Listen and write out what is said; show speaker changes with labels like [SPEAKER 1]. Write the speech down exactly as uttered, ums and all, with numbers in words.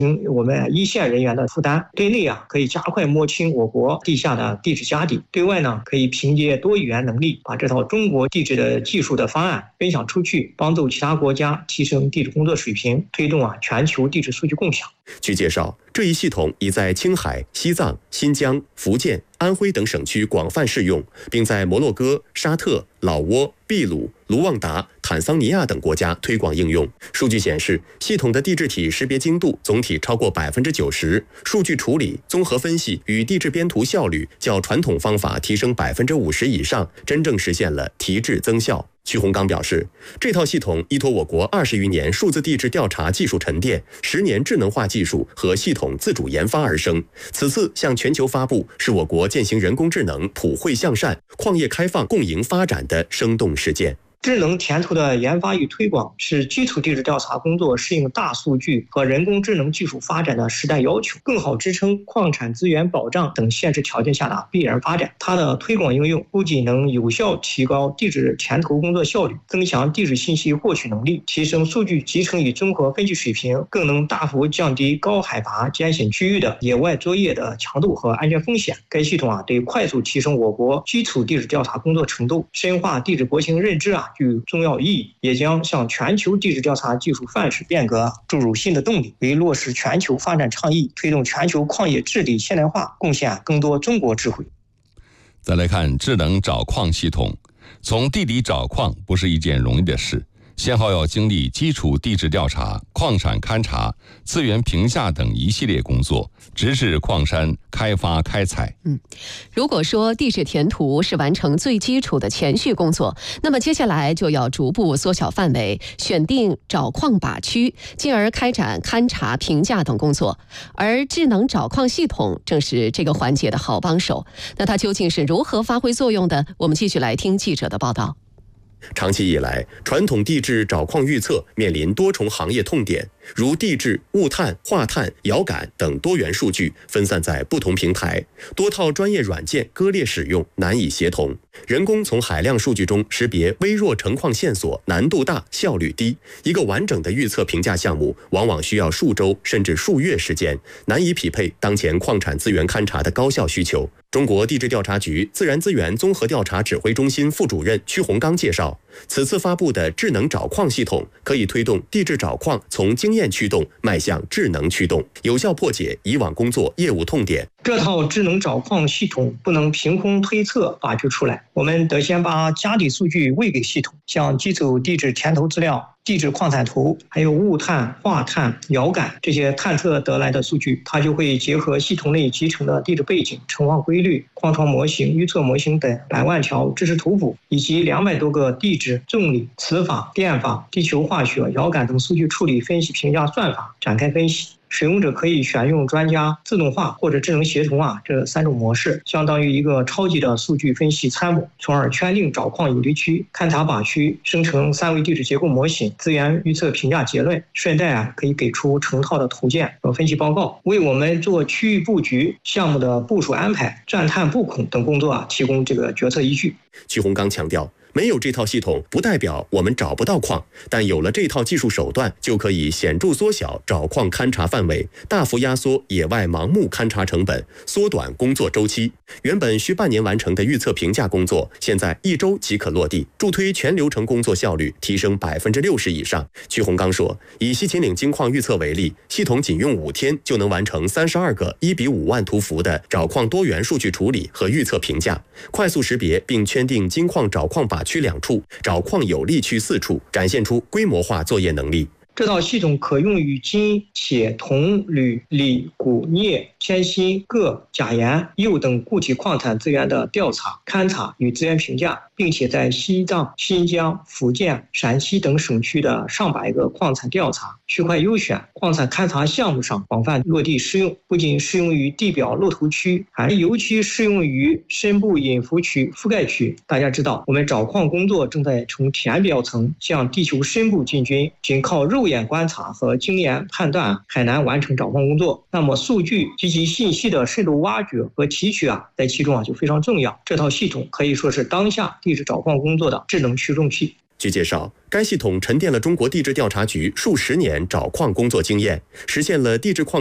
[SPEAKER 1] 我们一线人员的负担。对内啊，可以加快摸清我国地下的地质家底；对外呢，可以凭借多语言能力，把这套中国地质的技术的方案分享出去，帮助其他国家提升地质工作水平，推动啊全球地质数据共享。
[SPEAKER 2] 据介绍，这一系统已在青海、西藏、新疆、福建、安徽等省区广泛适用，并在摩洛哥、沙特、老挝、秘鲁、卢旺达、坦桑尼亚等国家推广应用。数据显示，系统的地质体识别精度总体超过百分之九十，数据处理、综合分析与地质编图效率较传统方法提升百分之五十以上，真正实现了提质增效。曲洪刚表示，这套系统依托我国二十余年数字地质调查技术沉淀、十年智能化技术和系统自主研发而生。此次向全球发布，是我国践行人工智能普惠向善、矿业开放共赢发展的生动实践。
[SPEAKER 1] 智能填图的研发与推广是基础地质调查工作适应大数据和人工智能技术发展的时代要求，更好支撑矿产资源保障等现实条件下的必然发展。它的推广应用不仅能有效提高地质填图工作效率，增强地质信息获取能力，提升数据集成与综合分析水平，更能大幅降低高海拔艰险区域的野外作业的强度和安全风险。该系统啊，对快速提升我国基础地质调查工作程度、深化地质国情认知啊，具有重要意义，也将向全球地质调查技术范式变革注入新的动力，为落实全球发展倡议、推动全球矿业治理现代化贡献更多中国智慧。
[SPEAKER 3] 再来看智能找矿系统，从地底找矿不是一件容易的事，先后要经历基础地质调查、矿产勘查、资源评价等一系列工作，直至矿山开发开采。
[SPEAKER 4] 嗯，如果说地质填图是完成最基础的前序工作，那么接下来就要逐步缩小范围，选定找矿靶区，进而开展勘查、评价等工作。而智能找矿系统正是这个环节的好帮手。那它究竟是如何发挥作用的？我们继续来听记者的报道。
[SPEAKER 2] 长期以来，传统地质找矿预测面临多重行业痛点，如地质、物探、化探、遥感等多元数据分散在不同平台，多套专业软件割裂使用，难以协同。人工从海量数据中识别微弱成矿线索难度大，效率低。一个完整的预测评价项目往往需要数周甚至数月时间，难以匹配当前矿产资源勘查的高效需求。中国地质调查局自然资源综合调查指挥中心副主任曲洪刚介绍，此次发布的智能找矿系统可以推动地质找矿从经验驱动迈向智能驱动，有效破解以往工作业务痛点。
[SPEAKER 1] 这套智能找矿系统不能凭空推测发掘出来，我们得先把家底数据喂给系统，像基础地质填图资料、地质矿产图，还有物探、化探、遥感这些探测得来的数据，它就会结合系统内集成的地质背景、成矿规律、矿床模型、预测模型等百万条知识图谱，以及两百多个地质、重力、磁法、电法、地球化学、遥感等数据处理、分析、评价算法展开分析。使用者可以选用专家、自动化或者智能协同啊这三种模式，相当于一个超级的数据分析参谋，从而圈定找矿有利区、勘察靶区，生成三维地质结构模型、资源预测评价结论，顺带啊可以给出成套的图鉴和分析报告，为我们做区域布局、项目的部署安排、钻探布孔等工作啊提供这个决策依据。
[SPEAKER 2] 曲洪刚强调，没有这套系统不代表我们找不到矿，但有了这套技术手段，就可以显著缩小找矿勘察范围，大幅压缩野外盲目勘察成本，缩短工作周期。原本需半年完成的预测评价工作，现在一周即可落地，助推全流程工作效率提升百分之六十以上。曲洪刚说，以西秦岭金矿预测为例，系统仅用五天就能完成三十二个一比五万图幅的找矿多元数据处理和预测评价，快速识别并圈定金矿找矿靶区两处，找矿有利区四处，展现出规模化作业能力。
[SPEAKER 1] 这套系统可用于金、铁、铜、铝、锂、钴、镍、铅、锌、铬、钾、盐、铀等固体矿产资源的调查、勘察与资源评价，并且在西藏、新疆、福建、陕西等省区的上百个矿产调查、区块优选、矿产勘察项目上广泛落地适用。不仅适用于地表露头区，还尤其适用于深部隐伏区、覆盖区。大家知道，我们找矿工作正在从填表层向地球深部进军，仅靠肉眼观察和经验判断很难完成找矿工作。那么数据及其信息的深度挖掘和提取啊，在其中啊就非常重要。这套系统可以说是当下地质找矿工作的智能驱动器。
[SPEAKER 2] 据介绍，该系统沉淀了中国地质调查局数十年找矿工作经验，实现了地质矿